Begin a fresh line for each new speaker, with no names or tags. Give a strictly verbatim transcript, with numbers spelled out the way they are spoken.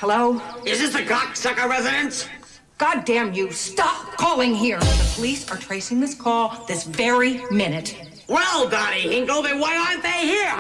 Hello?
Is this the cocksucker residence?
God damn you, stop calling here. The police are tracing this call this very minute.
Well, Donnie Hinkle, then why aren't they here?